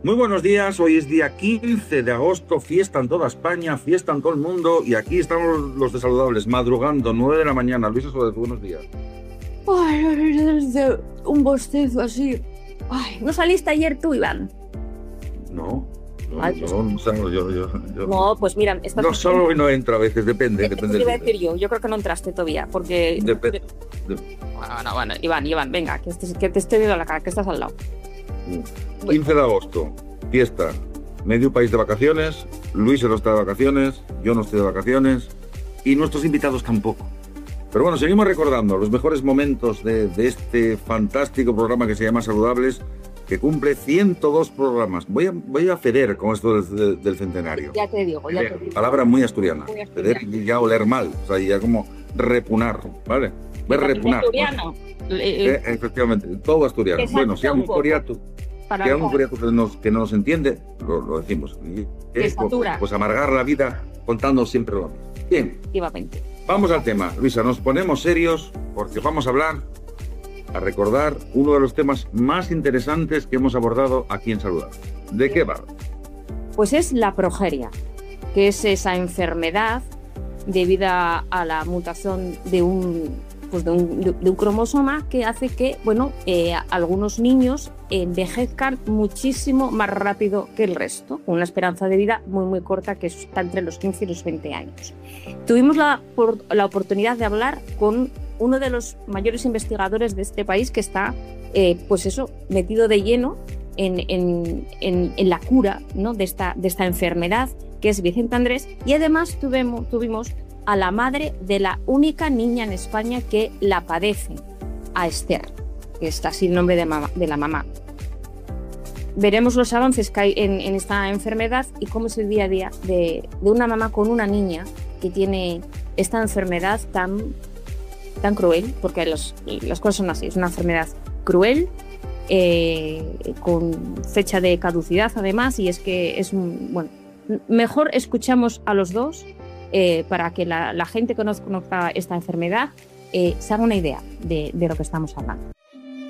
Muy buenos días, hoy es día 15 de agosto, fiesta en toda España, fiesta en todo el mundo y aquí estamos los desaludables, madrugando, 9 de la mañana. Luisa Suárez, buenos días. Ay, un bostezo así. Ay, ¿no saliste ayer tú, Iván? No, Ay, pues, no salgo yo. No, pues mira, No salgo y no entro a veces, depende Te del iba a día. decir yo creo que no entraste todavía, porque... Bueno, Iván, venga, que te estoy viendo la cara, que estás al lado. 15 de agosto, fiesta, medio país de vacaciones, Luisa no está de vacaciones, yo no estoy de vacaciones y nuestros invitados tampoco. Pero bueno, seguimos recordando los mejores momentos de este fantástico programa que se llama Saludables, que cumple 102 programas. Voy a feder con esto del centenario. Ya te digo. Palabra muy asturiana. Feder y ya oler mal, o sea, ya como repunar, ¿vale? Voy a repunar. Asturiano. Efectivamente, todo asturiano. Bueno, si hay un coreato que no nos entiende, lo decimos. Pues amargar la vida contando siempre lo mismo. Bien. Efectivamente. Vamos al tema. Luisa, nos ponemos serios porque vamos a recordar uno de los temas más interesantes que hemos abordado aquí en Saludar. ¿De qué va? Pues es la progeria, que es esa enfermedad debida a la mutación de un cromosoma que hace que, algunos niños envejezcan muchísimo más rápido que el resto, con una esperanza de vida muy, muy corta, que está entre los 15 y los 20 años. Tuvimos la oportunidad de hablar con uno de los mayores investigadores de este país que está, metido de lleno en la cura, ¿no?, de esta enfermedad, que es Vicente Andrés, y además tuvimos a la madre de la única niña en España que la padece, a Esther, que está así el nombre de la mamá. Veremos los avances que hay en esta enfermedad y cómo es el día a día de una mamá con una niña que tiene esta enfermedad tan cruel, porque las cosas son así, es una enfermedad cruel, con fecha de caducidad además, y es que mejor escuchamos a los dos para que la gente que no conozca esta enfermedad se haga una idea de lo que estamos hablando.